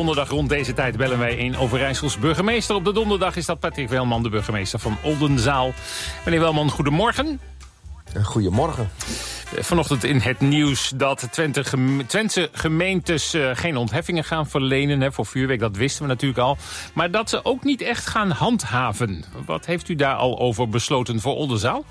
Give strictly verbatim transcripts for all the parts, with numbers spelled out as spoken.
donderdag rond deze tijd bellen wij een Overijssels burgemeester. Op de donderdag is dat Patrick Welman, de burgemeester van Oldenzaal. Meneer Welman, goedemorgen. Goedemorgen. Vanochtend in het nieuws dat Twente geme- Twentse gemeentes uh, geen ontheffingen gaan verlenen hè, voor vuurwerk. Dat wisten we natuurlijk al. Maar dat ze ook niet echt gaan handhaven. Wat heeft u daar al over besloten voor Oldenzaal?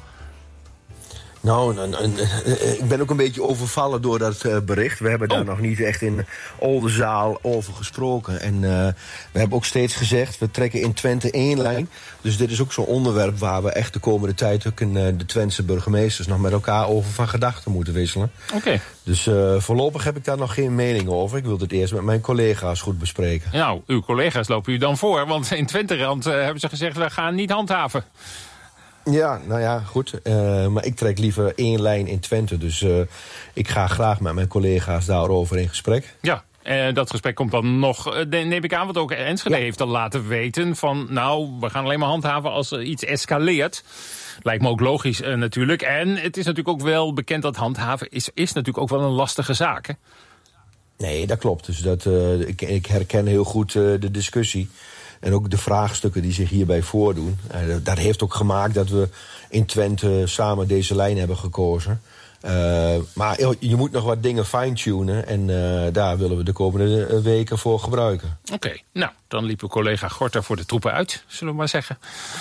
Nou, een, een, een, ik ben ook een beetje overvallen door dat uh, bericht. We hebben daar oh. nog niet echt in Oldenzaal over gesproken. En uh, we hebben ook steeds gezegd, we trekken in Twente één lijn. Dus dit is ook zo'n onderwerp waar we echt de komende tijd ook in uh, de Twentse burgemeesters nog met elkaar over van gedachten moeten wisselen. Oké. Okay. Dus uh, voorlopig heb ik daar nog geen mening over. Ik wil het eerst met mijn collega's goed bespreken. Nou, uw collega's lopen u dan voor. Want in Twenterand uh, hebben ze gezegd, we gaan niet handhaven. Ja, nou ja, goed. Uh, maar ik trek liever één lijn in Twente. Dus uh, ik ga graag met mijn collega's daarover in gesprek. Ja, uh, dat gesprek komt dan nog, uh, neem ik aan, want ook Enschede ja. heeft al laten weten van, nou, we gaan alleen maar handhaven als er iets escaleert. Lijkt me ook logisch uh, natuurlijk. En het is natuurlijk ook wel bekend dat handhaven is, is natuurlijk ook wel een lastige zaak, hè? Nee, dat klopt. Dus dat, uh, ik, ik herken heel goed uh, de discussie. En ook de vraagstukken die zich hierbij voordoen. Uh, dat heeft ook gemaakt dat we in Twente samen deze lijn hebben gekozen. Uh, maar je moet nog wat dingen fine-tunen. En uh, daar willen we de komende weken voor gebruiken. Oké, okay, nou, dan liep uw collega Gorter voor de troepen uit, zullen we maar zeggen.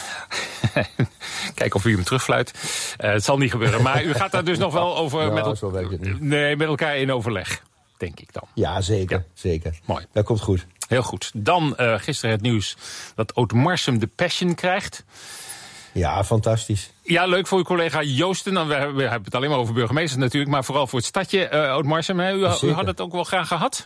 Kijken of u hem terugfluit. Uh, het zal niet gebeuren, maar u gaat daar dus nog wel over... Nou, met el- zo werkt het niet. Nee, met elkaar in overleg, denk ik dan. Ja, zeker. Ja. zeker. Mooi. Dat komt goed. Heel goed. Dan uh, gisteren het nieuws dat Oud-Marsum de Passion krijgt. Ja, fantastisch. Ja, leuk voor uw collega Joosten. Dan, we, we hebben het alleen maar over burgemeesters natuurlijk, maar vooral voor het stadje uh, Oud-Marsum. Hè? U, u had het ook wel graag gehad?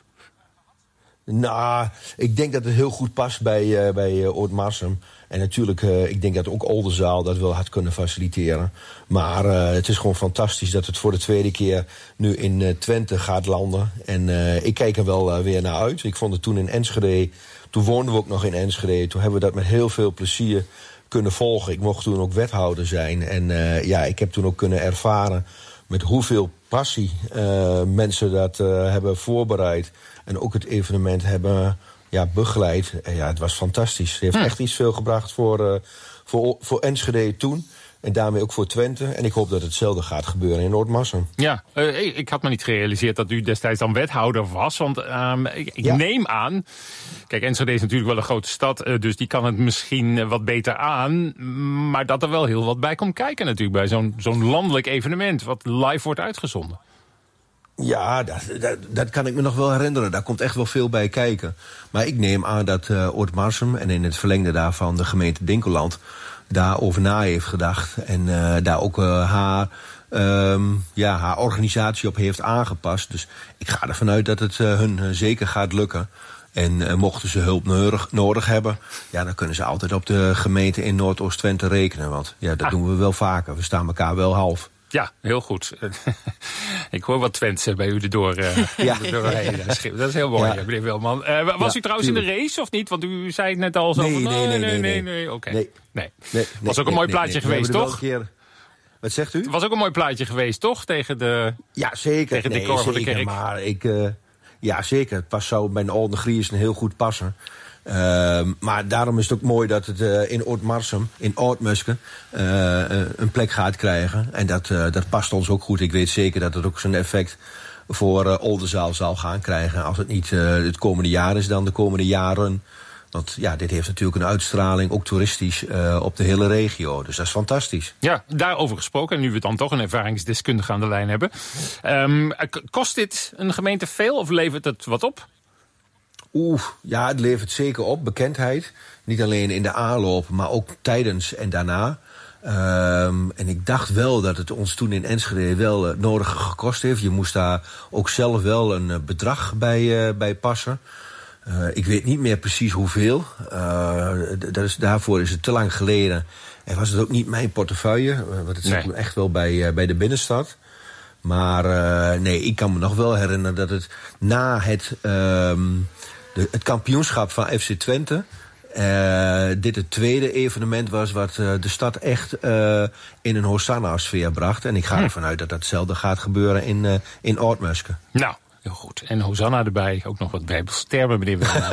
Nou, ik denk dat het heel goed past bij, uh, bij uh, Oud-Marsum. En natuurlijk, uh, ik denk dat ook Oldenzaal dat wel had kunnen faciliteren. Maar uh, het is gewoon fantastisch dat het voor de tweede keer nu in uh, Twente gaat landen. En uh, ik kijk er wel uh, weer naar uit. Ik vond het toen in Enschede, toen woonden we ook nog in Enschede. Toen hebben we dat met heel veel plezier kunnen volgen. Ik mocht toen ook wethouder zijn. En uh, ja, ik heb toen ook kunnen ervaren met hoeveel passie uh, mensen dat uh, hebben voorbereid. En ook het evenement hebben ja, begeleid. En ja, het was fantastisch. Het heeft hm. echt iets veel gebracht voor, uh, voor, voor Enschede toen. En daarmee ook voor Twente. En ik hoop dat hetzelfde gaat gebeuren in Oud-Marsum. Ja, uh, ik had me niet gerealiseerd dat u destijds dan wethouder was. Want um, ik, ik ja. neem aan... Kijk, Enschede is natuurlijk wel een grote stad. Uh, dus die kan het misschien uh, wat beter aan. Maar dat er wel heel wat bij komt kijken natuurlijk. Bij zo'n, zo'n landelijk evenement wat live wordt uitgezonden. Ja, dat, dat, dat kan ik me nog wel herinneren. Daar komt echt wel veel bij kijken. Maar ik neem aan dat uh, Oud-Marsum en in het verlengde daarvan de gemeente Dinkeland daarover na heeft gedacht. En uh, daar ook uh, haar, um, ja, haar organisatie op heeft aangepast. Dus ik ga ervan uit dat het uh, hun uh, zeker gaat lukken. En uh, mochten ze hulp nodig, nodig hebben, ja, dan kunnen ze altijd op de gemeente in Noordoost-Twente rekenen. Want ja, dat ah. doen we wel vaker. We staan elkaar wel half. Ja, heel goed. Ik hoor wat Twentse bij u erdoor. Uh, ja. erdoor dat is heel mooi, ja. Meneer Welman. Uh, was ja, u trouwens tuurlijk. in de race of niet? Want u zei het net al zo nee, van... Nee, nee, nee. nee, nee, nee. Oké. Nee. Nee. nee. Was ook een nee, mooi plaatje nee, nee. geweest, toch? Keer... Wat zegt u? Het was ook een mooi plaatje geweest, toch? Tegen de... Ja, zeker. Tegen nee, decor zeker, van de kerk. Maar ik... Uh, ja, zeker. Het past zou bij een Olden Griersen heel goed passen. Uh, maar daarom is het ook mooi dat het uh, in Oud-Marsum, in Oud-Musken, uh, uh, een plek gaat krijgen. En dat, uh, dat past ons ook goed. Ik weet zeker dat het ook zijn effect voor uh, Oldenzaal zal gaan krijgen. Als het niet uh, het komende jaar is, dan de komende jaren. Want ja, dit heeft natuurlijk een uitstraling, ook toeristisch, uh, op de hele regio. Dus dat is fantastisch. Ja, daarover gesproken. En nu we dan toch een ervaringsdeskundige aan de lijn hebben. Um, kost dit een gemeente veel of levert het wat op? Oeh, ja, het levert zeker op, bekendheid. Niet alleen in de aanloop, maar ook tijdens en daarna. Um, en ik dacht wel dat het ons toen in Enschede wel het nodige gekost heeft. Je moest daar ook zelf wel een bedrag bij, uh, bij passen. Uh, ik weet niet meer precies hoeveel. Uh, dat is, daarvoor is het te lang geleden. En was het ook niet mijn portefeuille. Uh, want het zit nee. echt wel bij, uh, bij de binnenstad. Maar uh, nee, ik kan me nog wel herinneren dat het na het, um, de, het kampioenschap van F C Twente... Uh, dit het tweede evenement was wat uh, de stad echt uh, in een Hosanna-sfeer bracht. En ik ga hm. ervan uit dat datzelfde gaat gebeuren in, uh, in Oud-Musken. Nou, heel goed. En Hosanna erbij, ook nog wat bijbelstermen, meneer Welman.